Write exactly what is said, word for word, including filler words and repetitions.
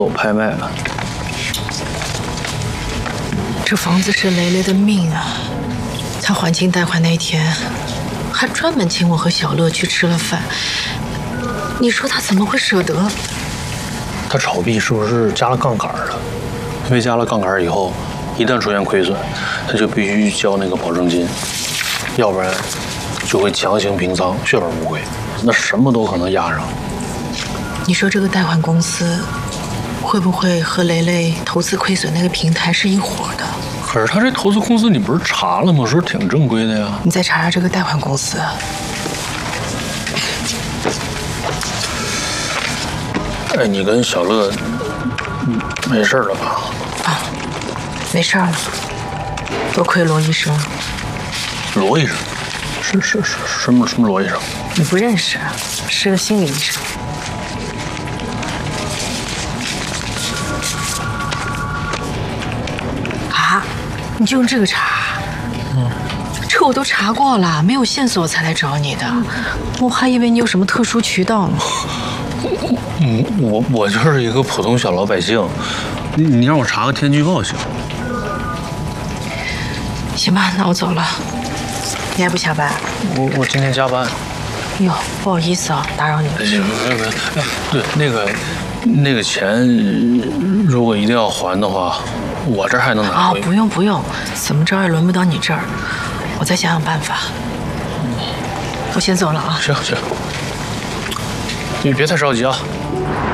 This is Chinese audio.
我拍卖了。 这房子是雷雷的命啊！他还清贷款那天，还专门请我和小乐去吃了饭。你说他怎么会舍得？ 他炒币是不是加了杠杆了？因为加了杠杆以后，一旦出现亏损，他就必须交那个保证金，要不然就会强行平仓，血本无归。那什么都可能压上。 你说这个贷款公司会不会和雷雷投资亏损那个平台是一伙的？ 可是他这投资公司你不是查了吗？说挺正规的呀。 你再查查这个贷款公司。 哎，你跟小乐没事了吧？ 啊，没事了。多亏罗医生。 罗医生？是是是，什么什么罗医生？ 你不认识，是个心理医生。啊，你就用这个查？嗯，这我都查过了，没有线索才来找你的。我还以为你有什么特殊渠道呢。 嗯，我我就是一个普通小老百姓，你你让我查个天气预报行？ 行吧，那我走了。你还不下班？ 我我今天加班。 哟，不好意思啊，打扰你了。 别别别，对，那个那个钱，如果一定要还的话，我这儿还能拿回。 啊，不用不用，怎么着也轮不到你这儿，我再想想办法。我先走了啊。 行行，你别太着急啊。